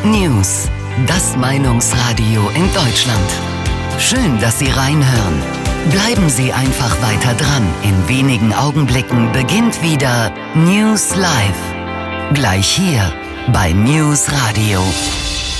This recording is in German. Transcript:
News, das Meinungsradio in Deutschland. Schön, dass Sie reinhören. Bleiben Sie einfach weiter dran. In wenigen Augenblicken beginnt wieder News Live. Gleich hier bei News Radio.